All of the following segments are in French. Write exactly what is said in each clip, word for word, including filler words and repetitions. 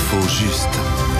L'info juste.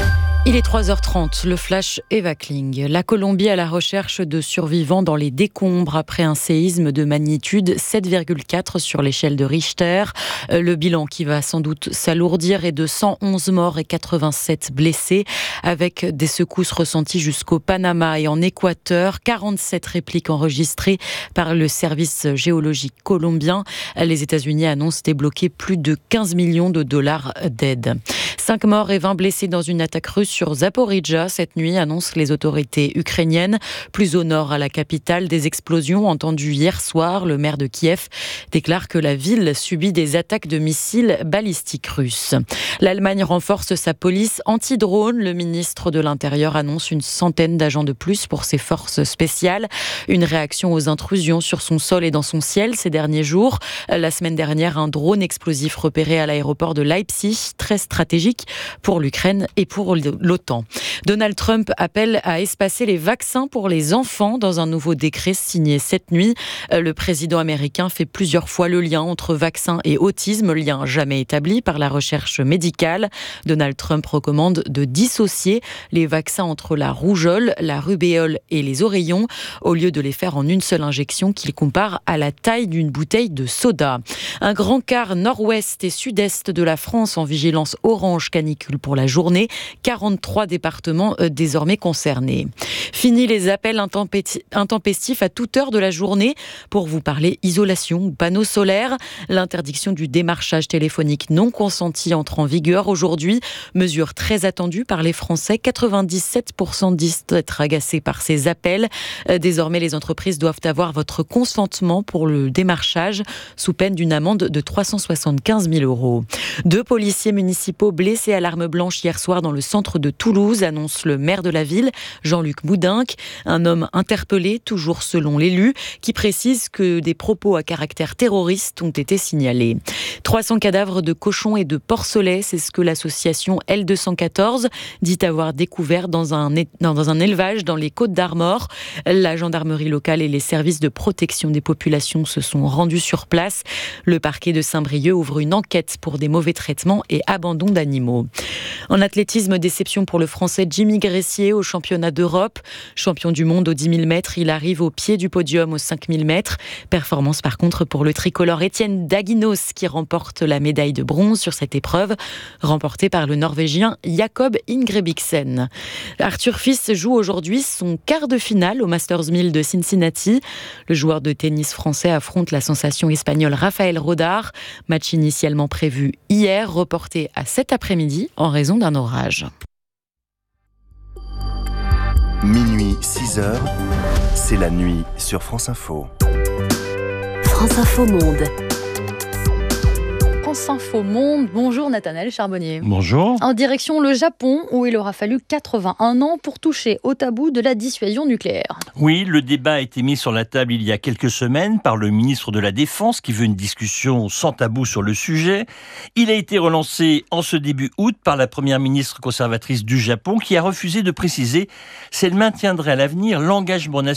Il est trois heures trente, le flash Eva Kling. La Colombie à la recherche de survivants dans les décombres après un séisme de magnitude sept virgule quatre sur l'échelle de Richter. Le bilan qui va sans doute s'alourdir est de cent onze morts et quatre-vingt-sept blessés, avec des secousses ressenties jusqu'au Panama et en Équateur. quarante-sept répliques enregistrées par le service géologique colombien. Les États-Unis annoncent débloquer plus de quinze millions de dollars d'aide. cinq morts et vingt blessés dans une attaque russe sur Zaporijjia cette nuit, annoncent les autorités ukrainiennes. Plus au nord, à la capitale, des explosions entendues hier soir. Le maire de Kiev déclare que la ville subit des attaques de missiles balistiques russes. L'Allemagne renforce sa police anti-drone. Le ministre de l'Intérieur annonce une centaine d'agents de plus pour ses forces spéciales. Une réaction aux intrusions sur son sol et dans son ciel ces derniers jours. La semaine dernière, un drone explosif repéré à l'aéroport de Leipzig, très stratégique pour l'Ukraine et pour l'OTAN. Donald Trump appelle à espacer les vaccins pour les enfants dans un nouveau décret signé cette nuit. Le président américain fait plusieurs fois le lien entre vaccins et autisme, lien jamais établi par la recherche médicale. Donald Trump recommande de dissocier les vaccins entre la rougeole, la rubéole et les oreillons, au lieu de les faire en une seule injection qu'il compare à la taille d'une bouteille de soda. Un grand quart nord-ouest et sud-est de la France en vigilance orange canicule pour la journée. quarante-trois départements euh, désormais concernés. Fini les appels intempestifs à toute heure de la journée pour vous parler isolation ou panneaux solaires. L'interdiction du démarchage téléphonique non consenti entre en vigueur aujourd'hui. Mesure très attendue par les Français. quatre-vingt-dix-sept pour cent disent être agacés par ces appels. Désormais, les entreprises doivent avoir votre consentement pour le démarchage sous peine d'une amende de trois cent soixante-quinze mille euros. Deux policiers municipaux blessés à l'arme blanche hier soir dans le centre de Toulouse, annonce le maire de la ville, Jean-Luc Boudinck. Un homme interpellé, toujours selon l'élu, qui précise que des propos à caractère terroriste ont été signalés. trois cents cadavres de cochons et de porcelets, c'est ce que l'association L deux cent quatorze dit avoir découvert dans un, dans un élevage dans les Côtes-d'Armor. La gendarmerie locale et les services de protection des populations se sont rendus sur place. Le parquet de Saint-Brieuc ouvre une enquête pour des mauvais traitements et abandon d'animaux. En athlétisme, déception pour le Français Jimmy Gressier au championnat d'Europe. Champion du monde aux dix mille mètres, il arrive au pied du podium aux cinq mille mètres. Performance par contre pour le tricolore Étienne Daginos qui remporte la médaille de bronze sur cette épreuve, remportée par le Norvégien Jakob Ingebrigtsen. Arthur Fils joue aujourd'hui son quart de finale au Masters mille de Cincinnati. Le joueur de tennis français affronte la sensation espagnole Rafael Rodar. Match initialement prévu hier, reporté à cet après-midi en raison d'un orage. Minuit, six heures, c'est la nuit sur France Info. France Info Monde. France Info Monde. Bonjour Nathanaël Charbonnier. Bonjour. En direction le Japon, où il aura fallu quatre-vingt-un ans pour toucher au tabou de la dissuasion nucléaire. Oui, le débat a été mis sur la table il y a quelques semaines par le ministre de la Défense qui veut une discussion sans tabou sur le sujet. Il a été relancé en ce début août par la première ministre conservatrice du Japon qui a refusé de préciser si elle maintiendrait à l'avenir l'engagement national